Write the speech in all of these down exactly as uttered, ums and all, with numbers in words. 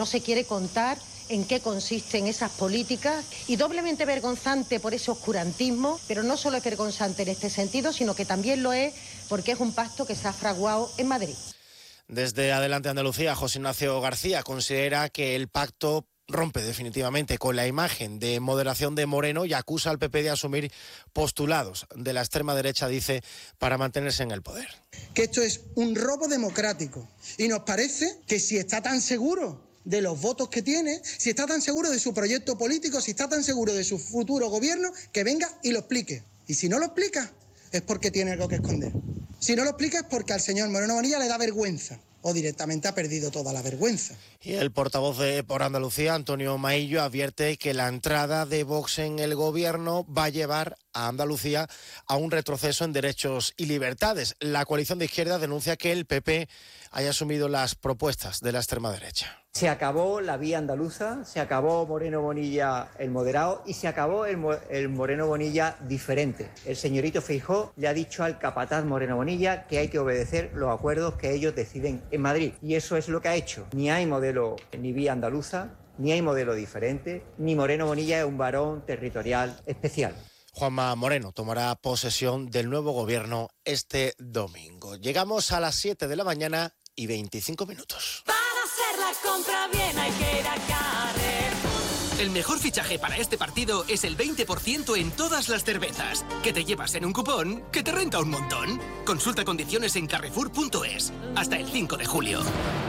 No se quiere contar en qué consisten esas políticas y doblemente vergonzante por ese oscurantismo, pero no solo es vergonzante en este sentido, sino que también lo es porque es un pacto que se ha fraguado en Madrid. Desde Adelante Andalucía, José Ignacio García considera que el pacto rompe definitivamente con la imagen de moderación de Moreno y acusa al P P de asumir postulados de la extrema derecha, dice, para mantenerse en el poder. Que esto es un robo democrático y nos parece que si está tan seguro de los votos que tiene, si está tan seguro de su proyecto político, si está tan seguro de su futuro gobierno, que venga y lo explique. Y si no lo explica, es porque tiene algo que esconder. Si no lo explica es porque al señor Moreno Bonilla le da vergüenza o directamente ha perdido toda la vergüenza. Y el portavoz de Por Andalucía, Antonio Maillo, advierte que la entrada de Vox en el gobierno va a llevar a Andalucía a un retroceso en derechos y libertades. La coalición de izquierda denuncia que el P P haya asumido las propuestas de la extrema derecha. Se acabó la vía andaluza, se acabó Moreno Bonilla el moderado y se acabó el, el Moreno Bonilla diferente. El señorito Feijóo le ha dicho al capataz Moreno Bonilla que hay que obedecer los acuerdos que ellos deciden en Madrid. Y eso es lo que ha hecho. Ni hay modelo ni vía andaluza, ni hay modelo diferente, ni Moreno Bonilla es un varón territorial especial. Juanma Moreno tomará posesión del nuevo gobierno este domingo. Llegamos a las siete de la mañana y veinticinco minutos. La compra bien hay que ir a Carrefour. El mejor fichaje para este partido es el veinte por ciento en todas las cervezas, que te llevas en un cupón que te renta un montón. Consulta condiciones en carrefour punto es. Hasta el cinco de julio.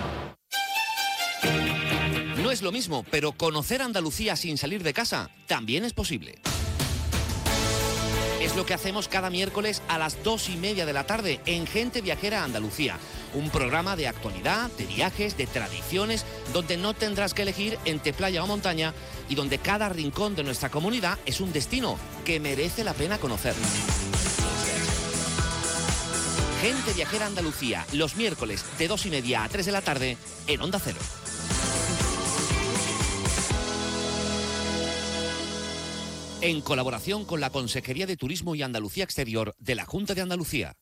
No es lo mismo, pero conocer Andalucía sin salir de casa también es posible. Es lo que hacemos cada miércoles a las dos y media de la tarde en Gente Viajera Andalucía. Un programa de actualidad, de viajes, de tradiciones, donde no tendrás que elegir entre playa o montaña y donde cada rincón de nuestra comunidad es un destino que merece la pena conocer. Gente Viajera Andalucía, los miércoles de dos y media a tres de la tarde en Onda Cero. En colaboración con la Consejería de Turismo y Andalucía Exterior de la Junta de Andalucía.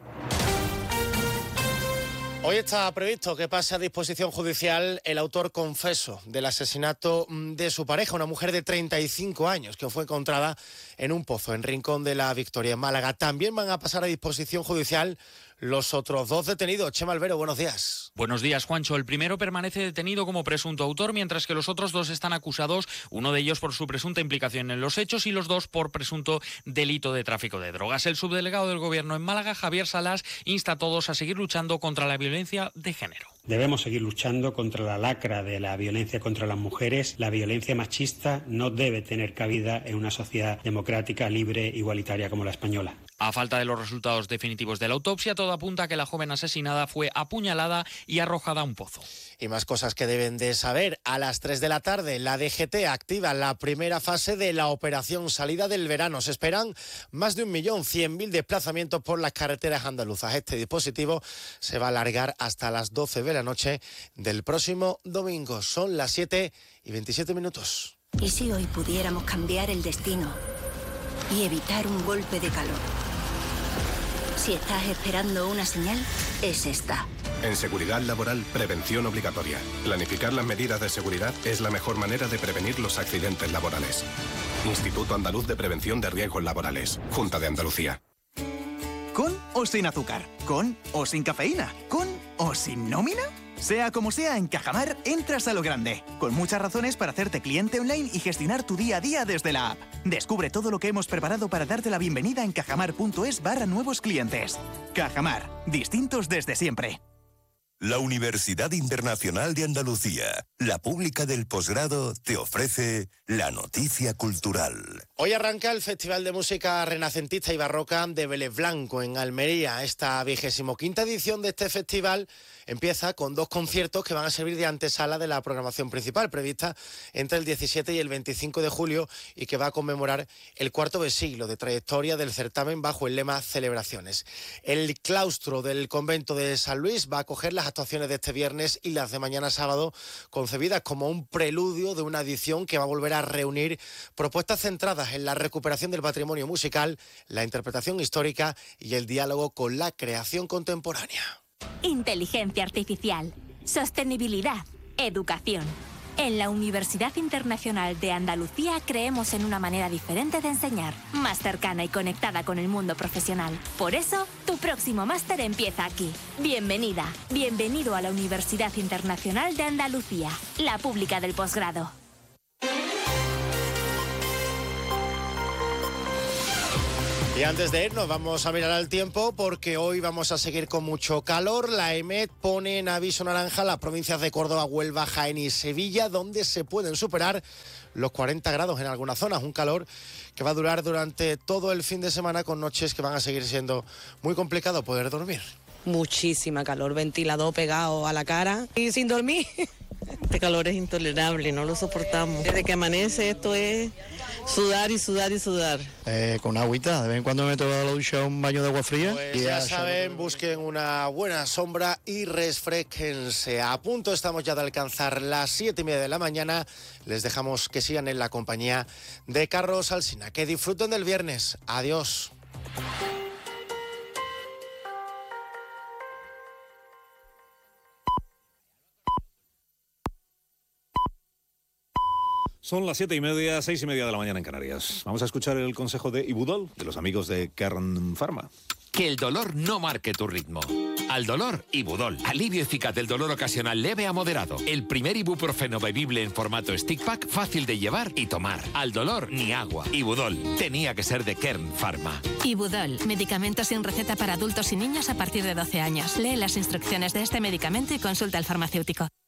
Hoy está previsto que pase a disposición judicial el autor confeso del asesinato de su pareja, una mujer de treinta y cinco años, que fue encontrada en un pozo en Rincón de la Victoria, en Málaga. También van a pasar a disposición judicial los otros dos detenidos. Chema Albero, buenos días. Buenos días, Juancho. El primero permanece detenido como presunto autor, mientras que los otros dos están acusados, uno de ellos por su presunta implicación en los hechos y los dos por presunto delito de tráfico de drogas. El subdelegado del Gobierno en Málaga, Javier Salas, insta a todos a seguir luchando contra la violencia de género. Debemos seguir luchando contra la lacra de la violencia contra las mujeres. La violencia machista no debe tener cabida en una sociedad democrática, libre, igualitaria como la española. A falta de los resultados definitivos de la autopsia, todo apunta a que la joven asesinada fue apuñalada y arrojada a un pozo. Y más cosas que deben de saber. A las tres de la tarde, la D G T activa la primera fase de la operación salida del verano. Se esperan más de un millón cien mil desplazamientos por las carreteras andaluzas. Este dispositivo se va a alargar hasta las doce de la noche del próximo domingo. Son las siete y veintisiete minutos. ¿Y si hoy pudiéramos cambiar el destino y evitar un golpe de calor? Si estás esperando una señal, es esta. En seguridad laboral, prevención obligatoria. Planificar las medidas de seguridad es la mejor manera de prevenir los accidentes laborales. Instituto Andaluz de Prevención de Riesgos Laborales. Junta de Andalucía. ¿Con o sin azúcar? ¿Con o sin cafeína? ¿Con o sin nómina? Sea como sea, en Cajamar entras a lo grande, con muchas razones para hacerte cliente online y gestionar tu día a día desde la app. Descubre todo lo que hemos preparado para darte la bienvenida en cajamar punto es barra nuevos clientes. Cajamar, distintos desde siempre. La Universidad Internacional de Andalucía, la pública del posgrado, te ofrece la noticia cultural. Hoy arranca el Festival de Música Renacentista y Barroca de Vélez Blanco en Almería. Esta vigésimo quinta edición de este festival empieza con dos conciertos que van a servir de antesala de la programación principal, prevista entre el diecisiete y el veinticinco de julio y que va a conmemorar el cuarto de siglo de trayectoria del certamen bajo el lema Celebraciones. El claustro del convento de San Luis va a acoger las actuaciones de este viernes y las de mañana sábado, concebidas como un preludio de una edición que va a volver a reunir propuestas centradas en la recuperación del patrimonio musical, la interpretación histórica y el diálogo con la creación contemporánea. Inteligencia artificial, sostenibilidad, Educación. En la Universidad Internacional de Andalucía creemos en una manera diferente de enseñar, más cercana y conectada con el mundo profesional. Por eso, tu próximo máster empieza aquí. Bienvenida, bienvenido a la Universidad Internacional de Andalucía, la pública del posgrado. Y antes de irnos vamos a mirar al tiempo porque hoy vamos a seguir con mucho calor. La EMET pone en aviso naranja las provincias de Córdoba, Huelva, Jaén y Sevilla, donde se pueden superar los cuarenta grados en algunas zonas. Un calor que va a durar durante todo el fin de semana, con noches que van a seguir siendo muy complicado poder dormir. Muchísima calor, ventilador pegado a la cara y sin dormir. Este calor es intolerable, no lo soportamos. Desde que amanece esto es sudar y sudar y sudar. Eh, con agüita, de vez en cuando me meto a la ducha un baño de agua fría. Pues y ya ya saben, busquen una buena sombra y refresquense. A punto estamos ya de alcanzar las siete y media de la mañana. Les dejamos que sigan en la compañía de Carlos Alsina. Que disfruten del viernes. Adiós. Son las siete y media, seis y media de la mañana en Canarias. Vamos a escuchar el consejo de Ibudol, de los amigos de Kern Pharma. Que el dolor no marque tu ritmo. Al dolor, Ibudol. Alivio eficaz del dolor ocasional leve a moderado. El primer ibuprofeno bebible en formato stick pack, fácil de llevar y tomar. Al dolor, ni agua. Ibudol. Tenía que ser de Kern Pharma. Ibudol. Medicamento sin receta para adultos y niños a partir de doce años. Lee las instrucciones de este medicamento y consulta al farmacéutico.